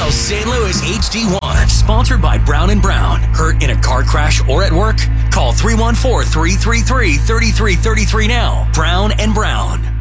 KXNO St. Louis HD1. Sponsored by Brown & Brown. Hurt in a car crash or at work? Call 314-333-3333 now. Brown & Brown.